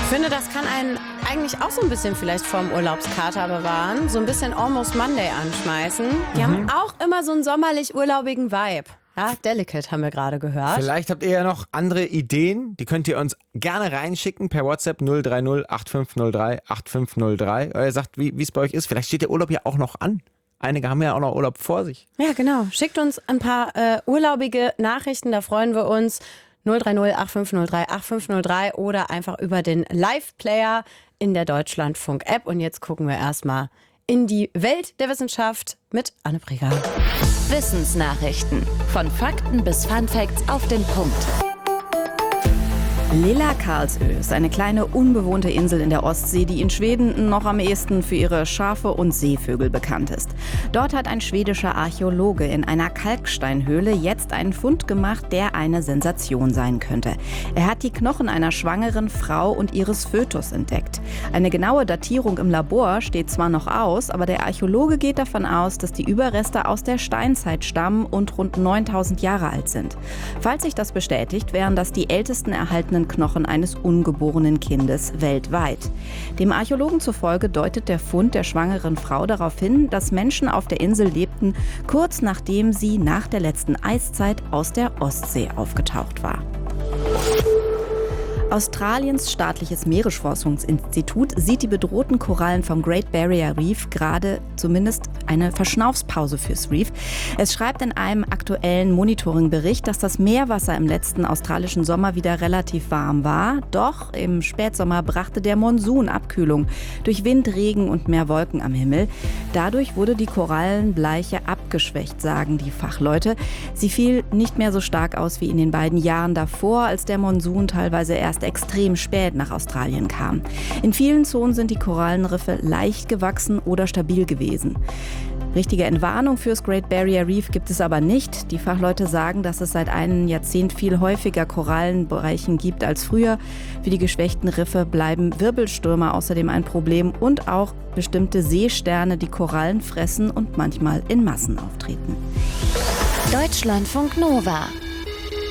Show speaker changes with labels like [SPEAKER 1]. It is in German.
[SPEAKER 1] Ich finde, das kann einen eigentlich auch so ein bisschen vielleicht vorm Urlaubskater bewahren. So ein bisschen Almost Monday anschmeißen. Die haben auch immer so einen sommerlich-urlaubigen Vibe. Ja, Delicate haben wir gerade gehört.
[SPEAKER 2] Vielleicht habt ihr ja noch andere Ideen. Die könnt ihr uns gerne reinschicken per WhatsApp 030 8503 8503. Oder ihr sagt, wie es bei euch ist. Vielleicht steht der Urlaub ja auch noch an. Einige haben ja auch noch Urlaub vor sich.
[SPEAKER 1] Ja, genau. Schickt uns ein paar urlaubige Nachrichten, da freuen wir uns. 030 8503 8503 oder einfach über den Live-Player in der Deutschlandfunk-App. Und jetzt gucken wir erstmal in die Welt der Wissenschaft mit Anne Breger.
[SPEAKER 3] Wissensnachrichten. Von Fakten bis Funfacts auf den Punkt.
[SPEAKER 4] Lilla Karlsö ist eine kleine unbewohnte Insel in der Ostsee, die in Schweden noch am ehesten für ihre Schafe und Seevögel bekannt ist. Dort hat ein schwedischer Archäologe in einer Kalksteinhöhle jetzt einen Fund gemacht, der eine Sensation sein könnte. Er hat die Knochen einer schwangeren Frau und ihres Fötus entdeckt. Eine genaue Datierung im Labor steht zwar noch aus, aber der Archäologe geht davon aus, dass die Überreste aus der Steinzeit stammen und rund 9000 Jahre alt sind. Falls sich das bestätigt, wären das die ältesten erhaltenen Knochen eines ungeborenen Kindes weltweit. Dem Archäologen zufolge deutet der Fund der schwangeren Frau darauf hin, dass Menschen auf der Insel lebten, kurz nachdem sie nach der letzten Eiszeit aus der Ostsee aufgetaucht war. Australiens staatliches Meeresforschungsinstitut sieht die bedrohten Korallen vom Great Barrier Reef gerade zumindest eine Verschnaufspause fürs Reef. Es schreibt in einem aktuellen Monitoringbericht, dass das Meerwasser im letzten australischen Sommer wieder relativ warm war. Doch im Spätsommer brachte der Monsun Abkühlung durch Wind, Regen und mehr Wolken am Himmel. Dadurch wurde die Korallenbleiche abgeschwächt, sagen die Fachleute. Sie fiel nicht mehr so stark aus wie in den beiden Jahren davor, als der Monsun teilweise erst extrem spät nach Australien kam. In vielen Zonen sind die Korallenriffe leicht gewachsen oder stabil gewesen. Richtige Entwarnung fürs Great Barrier Reef gibt es aber nicht. Die Fachleute sagen, dass es seit einem Jahrzehnt viel häufiger Korallenbleichen gibt als früher. Für die geschwächten Riffe bleiben Wirbelstürme außerdem ein Problem und auch bestimmte Seesterne, die Korallen fressen und manchmal in Massen auftreten.
[SPEAKER 3] Deutschlandfunk Nova.